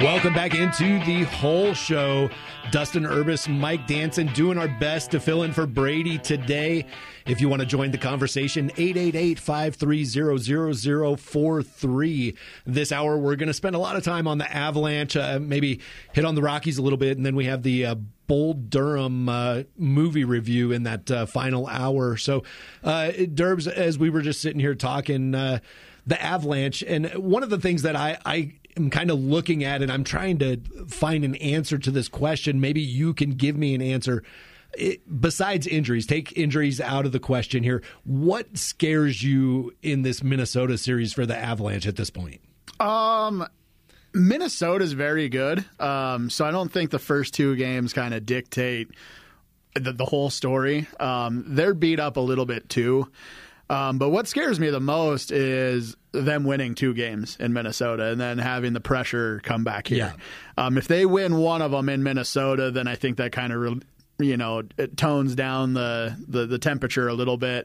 Welcome back into the whole show. Dustin Urbis, Mike Danson, doing our best to fill in for Brady today. If you want to join the conversation, 888-530-0043. This hour, we're going to spend a lot of time on the Avalanche, maybe hit on the Rockies a little bit, and then we have the Bull Durham movie review in that final hour. So, Derbs, as we were just sitting here talking, the Avalanche, and one of the things that I am kind of looking at, and I'm trying to find an answer to this question. Maybe you can give me an answer. Besides injuries, take injuries out of the question here. What scares you in this Minnesota series for the Avalanche at this point? Minnesota's very good. So I don't think the first two games kind of dictate the whole story. They're beat up a little bit too. But what scares me the most is them winning two games in Minnesota and then having the pressure come back here. Yeah. If they win one of them in Minnesota, then I think that kind of, it tones down the temperature a little bit.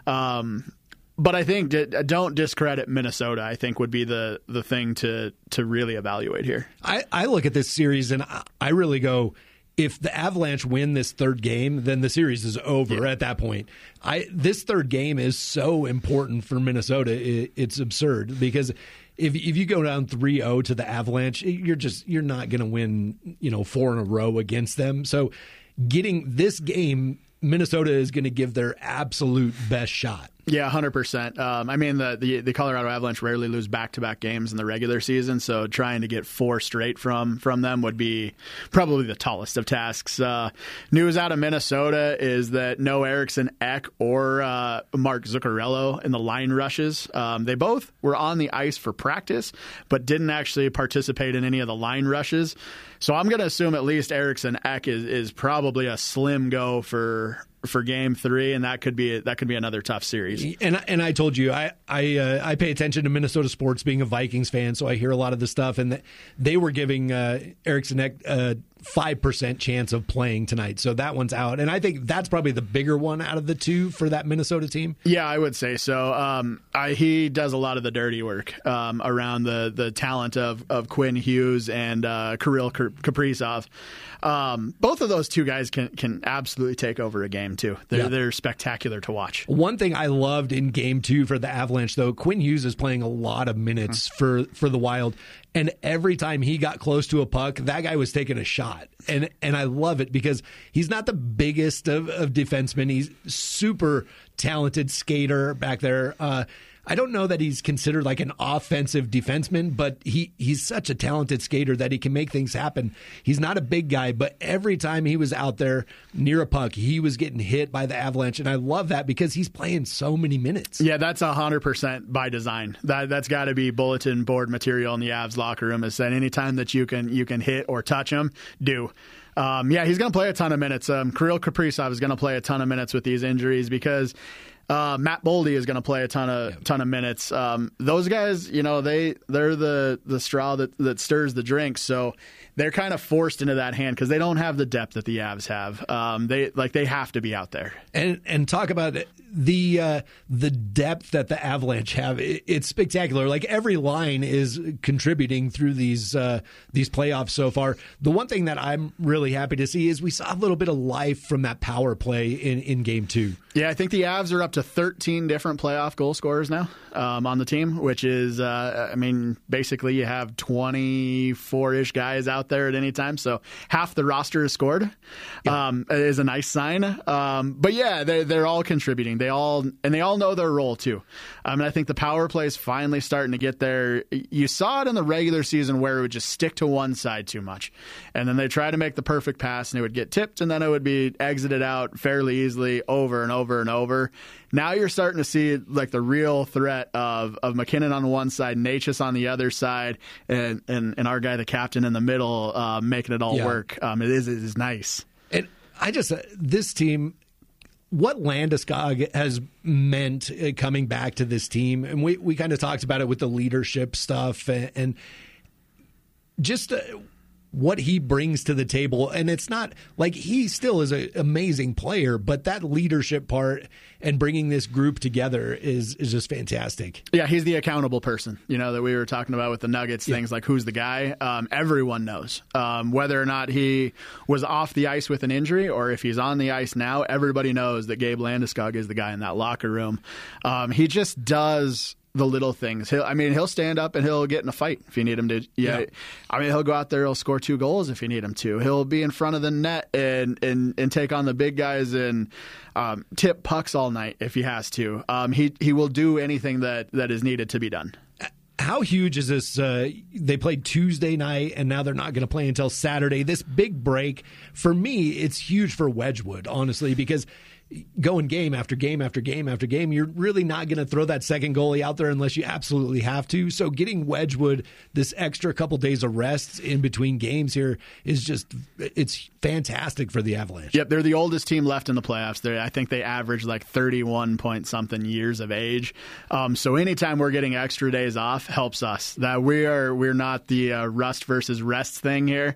But I think don't discredit Minnesota, I think, would be the thing to really evaluate here. I look at this series and I really go, if the Avalanche win this third game, then the series is over at that point. This third game is so important for Minnesota. It's absurd because if you go down 3-0 to the Avalanche, you're not going to win, 4 in a row against them. So getting this game, Minnesota is going to give their absolute best shot. Yeah, 100%. I mean, the Colorado Avalanche rarely lose back-to-back games in the regular season, so trying to get 4 straight from them would be probably the tallest of tasks. News out of Minnesota is that no Eriksson Ek or Mark Zuccarello in the line rushes. They both were on the ice for practice, but didn't actually participate in any of the line rushes. So I'm going to assume at least Eriksson Ek is probably a slim go for Game 3, and that could be another tough series. And I told you I pay attention to Minnesota sports, being a Vikings fan, so I hear a lot of the stuff. And they were giving Eriksson Ek a 5% chance of playing tonight, so that one's out. And I think that's probably the bigger one out of the two for that Minnesota team. Yeah, I would say so. He does a lot of the dirty work around the talent of Quinn Hughes and Kirill Kaprizov. Both of those two guys can absolutely take over a game too. They're spectacular to watch. One thing I loved in Game 2 for the Avalanche, though, Quinn Hughes is playing a lot of minutes for the Wild, and every time he got close to a puck, that guy was taking a shot. And I love it because he's not the biggest of defensemen. He's super talented skater back there. I don't know that he's considered like an offensive defenseman, but he's such a talented skater that he can make things happen. He's not a big guy, but every time he was out there near a puck, he was getting hit by the Avalanche, and I love that because he's playing so many minutes. Yeah, that's 100% by design. That's got to be bulletin board material in the Avs locker room, is that anytime that you can hit or touch him, do. He's going to play a ton of minutes. Kirill Kaprizov is going to play a ton of minutes with these injuries because Matt Boldy is going to play a ton of minutes. Those guys, they're the straw that stirs the drink. So they're kind of forced into that hand because they don't have the depth that the Avs have. They have to be out there. And talk about the depth that the Avalanche have. It's spectacular. Like every line is contributing through these playoffs so far. The one thing that I'm really happy to see is we saw a little bit of life from that power play in Game 2. Yeah, I think the Avs are up to 13 different playoff goal scorers now on the team, which is, basically you have 24-ish guys out there at any time. So half the roster is scored, is a nice sign. But yeah, they're all contributing. They all know their role too. I think the power play is finally starting to get there. You saw it in the regular season where it would just stick to one side too much. And then they try to make the perfect pass and it would get tipped and then it would be exited out fairly easily over and over and over. Now you're starting to see like the real threat of McKinnon on one side, Necas on the other side, and our guy, the captain, in the middle, making it all work. It is nice. And this team, what Landeskog has meant coming back to this team, and we kind of talked about it with the leadership stuff, and just what he brings to the table. And it's not like he still is an amazing player, but that leadership part and bringing this group together is just fantastic. Yeah, he's the accountable person, that we were talking about with the Nuggets, things like who's the guy. Everyone knows whether or not he was off the ice with an injury or if he's on the ice now, everybody knows that Gabe Landeskog is the guy in that locker room. He just does the little things. He'll stand up and he'll get in a fight if you need him to. Yeah. He'll go out there, he'll score 2 goals if you need him to. He'll be in front of the net and take on the big guys and tip pucks all night if he has to. He will do anything that is needed to be done. How huge is this? They played Tuesday night, and now they're not going to play until Saturday. This big break, for me, it's huge for Wedgwood, honestly, because going game after game after game after game, you're really not going to throw that second goalie out there unless you absolutely have to. So getting Wedgwood this extra couple days of rest in between games here is it's fantastic for the Avalanche. Yep, they're the oldest team left in the playoffs. I think they average like 31 point something years of age. So anytime we're getting extra days off helps us. That we're not the rust versus rest thing here.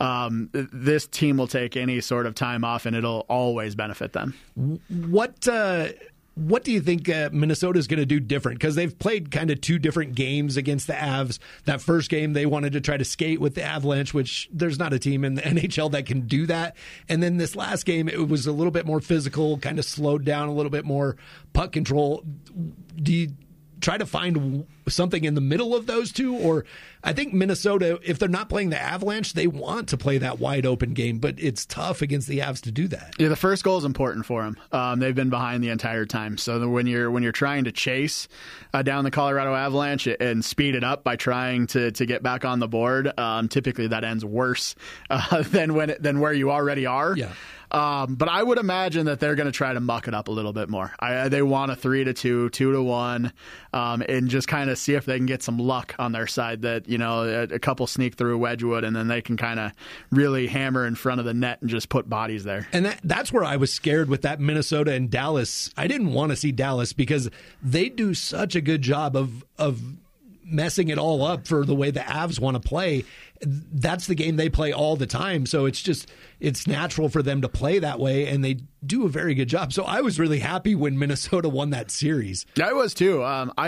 This team will take any sort of time off, and it'll always benefit them. What do you think Minnesota is going to do different? Because they've played kind of 2 different games against the Avs. That first game, they wanted to try to skate with the Avalanche, which there's not a team in the NHL that can do that. And then this last game, it was a little bit more physical, kind of slowed down a little bit more puck control. Do you try to find something in the middle of those two? Or I think Minnesota, if they're not playing the Avalanche, they want to play that wide open game, but it's tough against the Avs to do that. Yeah, the first goal is important for them. They've been behind the entire time. So when you're trying to chase down the Colorado Avalanche and speed it up by trying to get back on the board, typically that ends worse than where you already are. Yeah. But I would imagine that they're going to try to muck it up a little bit more. They want a 3-2, 2-1, and just kind of see if they can get some luck on their side that, a couple sneak through Wedgwood and then they can kind of really hammer in front of the net and just put bodies there. And that's where I was scared with that Minnesota and Dallas. I didn't want to see Dallas because they do such a good job of messing it all up for the way the Avs want to play. That's the game they play all the time. So it's natural for them to play that way, and they do a very good job. So I was really happy when Minnesota won that series. I was too.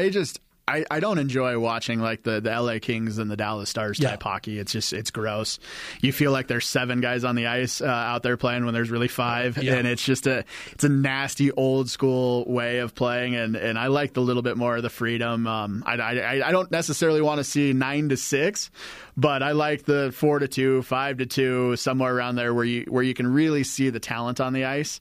I don't enjoy watching like the LA Kings and the Dallas Stars type hockey. It's gross. You feel like there's 7 guys on the ice out there playing when there's really 5, and it's a nasty old school way of playing. And I like the little bit more of the freedom. I don't necessarily want to see 9-6, but I like the 4-2, 5-2, somewhere around there where you can really see the talent on the ice.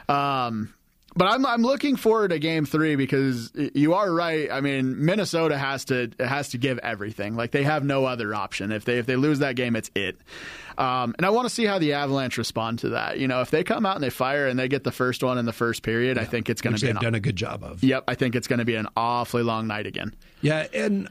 But I'm looking forward to Game 3 because you are right. I mean, Minnesota has to give everything. Like, they have no other option. If they lose that game, it's it. And I want to see how the Avalanche respond to that. If they come out and they fire and they get the first one in the first period, I think it's going to be done a good job of. Yep, I think it's going to be an awfully long night again. Yeah, and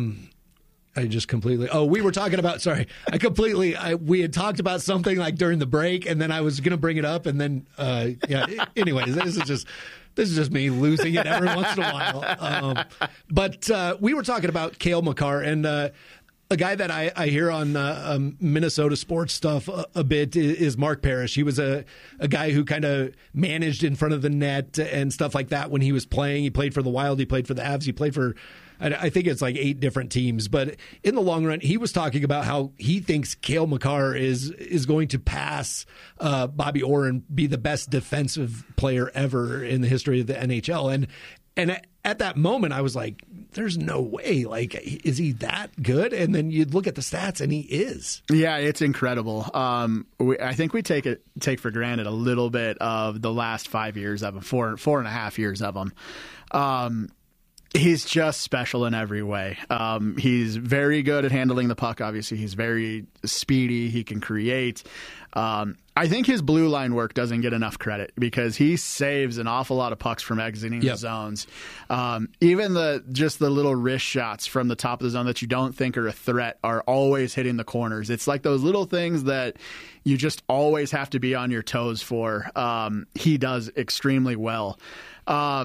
I just completely. Oh, we were talking about. Sorry, we had talked about something like during the break, and then I was going to bring it up, and then Anyways, this is just me losing it every once in a while. But we were talking about Cale Makar, and a guy that I hear on Minnesota sports stuff a bit is Mark Parrish. He was a guy who kind of managed in front of the net and stuff like that when he was playing. He played for the Wild. He played for the Avs. He played for, I think it's like 8 different teams. But in the long run, he was talking about how he thinks Cale Makar is going to pass Bobby Orr and be the best defensive player ever in the history of the NHL. And at that moment, I was like, there's no way. Like, is he that good? And then you look at the stats, and he is. Yeah, it's incredible. I think we take for granted a little bit of the last 5 years of him, 4.5 years of him. He's just special in every way. He's very good at handling the puck, obviously. He's very speedy. He can create. I think his blue line work doesn't get enough credit because he saves an awful lot of pucks from exiting the zones. Even the little wrist shots from the top of the zone that you don't think are a threat are always hitting the corners. It's like those little things that you just always have to be on your toes for. He does extremely well.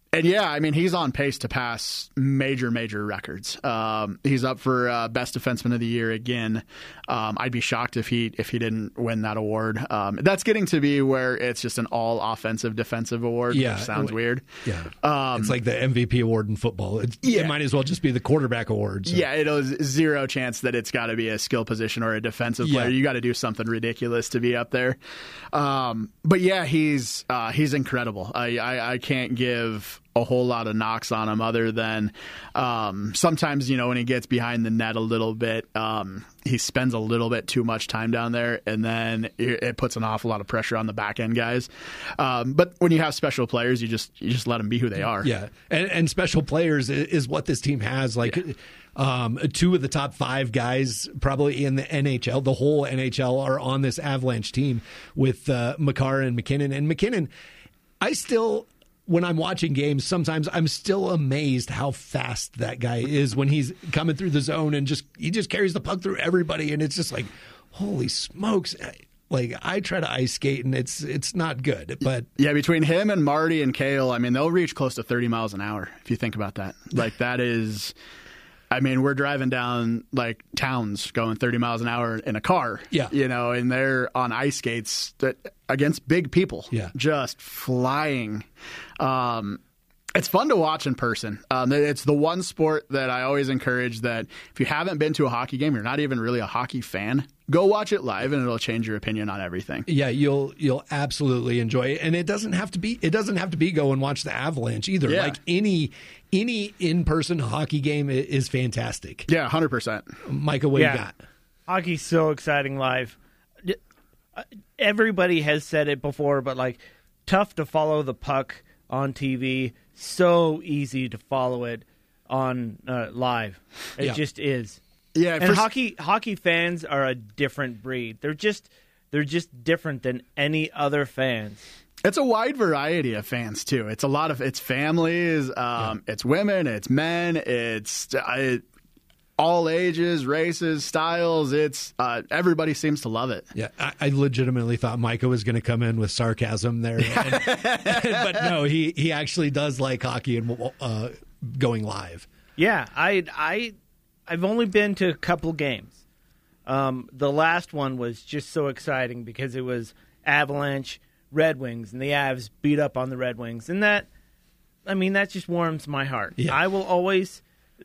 And yeah, I mean, he's on pace to pass major records. He's up for best defenseman of the year again. I'd be shocked if he didn't win that award. That's getting to be where it's just an all offensive defensive award. Yeah, which sounds weird. Yeah, it's like the MVP award in football. It might as well just be the quarterback award. So. Yeah, it'll zero chance that it's got to be a skill position or a defensive player. You got to do something ridiculous to be up there. But yeah, he's incredible. I can't give a whole lot of knocks on him other than sometimes, when he gets behind the net a little bit, he spends a little bit too much time down there, and then it puts an awful lot of pressure on the back end guys. But when you have special players, you just let them be who they are. Yeah, and special players is what this team has. Like two of the top 5 guys probably in the NHL, the whole NHL, are on this Avalanche team with Makar and McKinnon. And McKinnon, when I'm watching games, sometimes I'm still amazed how fast that guy is when he's coming through the zone and he just carries the puck through everybody, and it's just like, holy smokes. Like, I try to ice skate, and it's not good. But yeah, between him and Marty and Cale, I mean, they'll reach close to 30 miles an hour, if you think about that. Like, that is... I mean, we're driving down like towns going 30 miles an hour in a car, and they're on ice skates against big people, just flying. It's fun to watch in person. It's the one sport that I always encourage that if you haven't been to a hockey game, you're not even really a hockey fan, go watch it live, and it'll change your opinion on everything. Yeah, you'll absolutely enjoy it, and it doesn't have to be go and watch the Avalanche either. Yeah. Like any in-person hockey game is fantastic. Yeah, 100%. Micah, what you got? Hockey's so exciting live. Everybody has said it before, but like tough to follow the puck on TV. So easy to follow it on live. It just is. Yeah, and hockey fans are a different breed. They're just different than any other fans. It's a wide variety of fans too. It's it's families, it's women, it's men, it's all ages, races, styles. It's everybody seems to love it. Yeah, I legitimately thought Micah was going to come in with sarcasm there, but no, he actually does like hockey and going live. Yeah, I've only been to a couple games. The last one was just so exciting because it was Avalanche, Red Wings, and the Avs beat up on the Red Wings, and that just warms my heart. Yeah. I will always.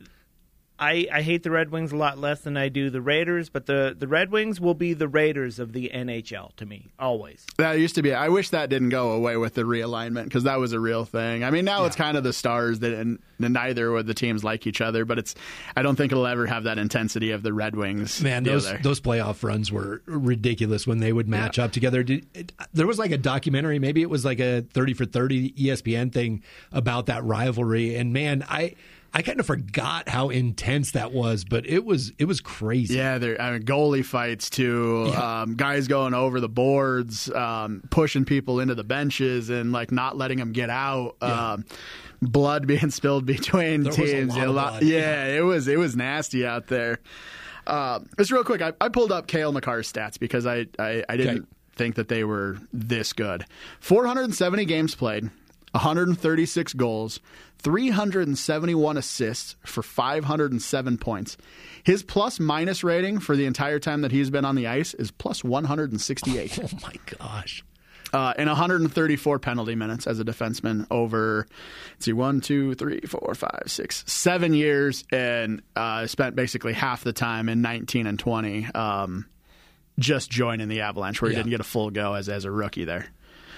I hate the Red Wings a lot less than I do the Raiders, but the Red Wings will be the Raiders of the NHL to me, always. That used to be. I wish that didn't go away with the realignment because that was a real thing. I mean, now it's kind of the Stars and neither of the teams like each other, but I don't think it'll ever have that intensity of the Red Wings. Man, those playoff runs were ridiculous when they would match up together. There was like a documentary, maybe it was like a 30 for 30 ESPN thing about that rivalry, and man, I kind of forgot how intense that was, but it was crazy. Yeah, goalie fights too. Yeah. Guys going over the boards, pushing people into the benches, and like not letting them get out. Yeah. Blood being spilled between teams. A lot. Yeah, it was nasty out there. Just real quick, I pulled up Cale Makar's stats because I didn't think that they were this good. 470 games played. 136 goals, 371 assists for 507 points. His plus-minus rating for the entire time that he's been on the ice is plus 168. Oh, my gosh. And 134 penalty minutes as a defenseman over, 7 years, and spent basically half the time in 19 and 20 just joining the Avalanche, where he didn't get a full go as a rookie there.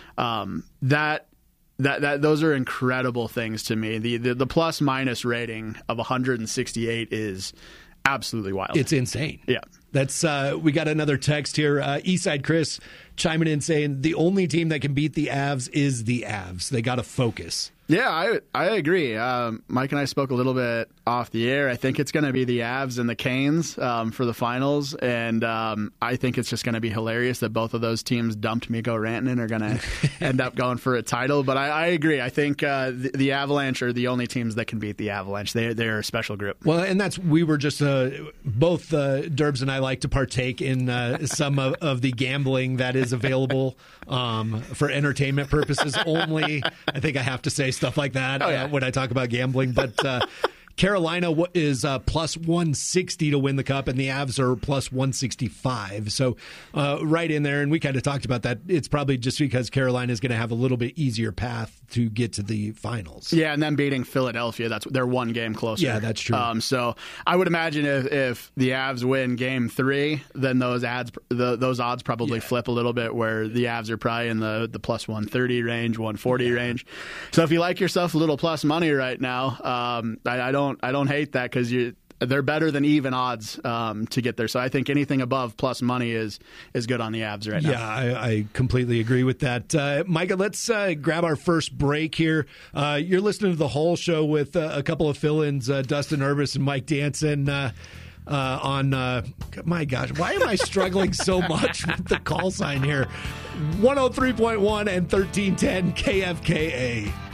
Those are incredible things to me. The plus minus rating of 168 is absolutely wild. It's insane. Yeah. That's we got another text here. Eastside Chris chiming in saying the only team that can beat the Avs is the Avs. They got to focus. Yeah, I agree. Mike and I spoke a little bit off the air. I think it's going to be the Avs and the Canes for the finals, and I think it's just going to be hilarious that both of those teams dumped Mikko Rantanen and are going to end up going for a title. But I agree. I think the Avalanche are the only teams that can beat the Avalanche. They're a special group. Well, and we were just both Derbs and I like to partake in some of the gambling that is available for entertainment purposes only. I think I have to say stuff like that when I talk about gambling. But Carolina is plus 160 to win the Cup, and the Avs are plus 165. So right in there, and we kind of talked about that. It's probably just because Carolina is going to have a little bit easier path to get to the finals. Yeah, and then beating Philadelphia, they're one game closer. Yeah, that's true. So I would imagine if the Avs win Game 3, then those odds probably flip a little bit, where the Avs are probably in the plus 130 range, 140 range. So if you like yourself a little plus money right now, I don't hate that, because they're better than even odds to get there. So I think anything above plus money is good on the Avs right now. Yeah, I completely agree with that. Micah, let's grab our first break here. You're listening to the whole show with a couple of fill-ins, Dustin Urbis and Mike Danson. On my gosh, why am I struggling so much with the call sign here? 103.1 and 1310 KFKA.